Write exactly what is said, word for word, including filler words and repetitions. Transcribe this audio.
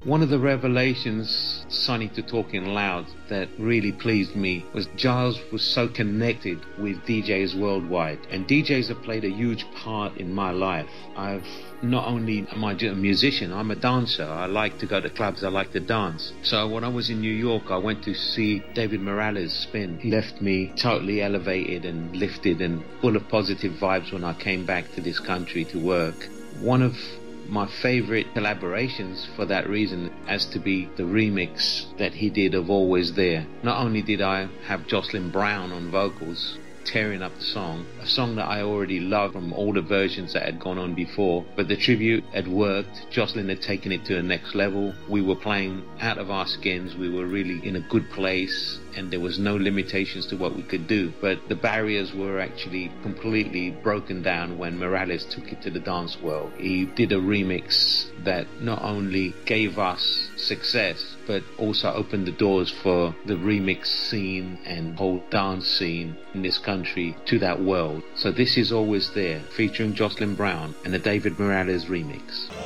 One of the revelations, Sonny to Talking Loud, that really pleased me was Giles was so connected with D Js worldwide, and D Js have played a huge part in my life. I've not only am I a musician, I'm a dancer. I like to go to clubs, I like to dance. So when I was in New York, I went to see David Morales spin. He left me totally elevated and lifted and full of positive vibes when I came back to this country to work. One of my favorite collaborations for that reason has to be the remix that he did of Always There. Not only did I have Jocelyn Brown on vocals tearing up the song, a song that I already loved from all the versions that had gone on before, but the tribute had worked. Jocelyn had taken it to the next level. We were playing out of our skins. We were really in a good place, and there was no limitations to what we could do. But the barriers were actually completely broken down when Morales took it to the dance world. He did a remix that not only gave us success, but also opened the doors for the remix scene and whole dance scene in this country to that world. So this is Always There, featuring Jocelyn Brown and the David Morales remix.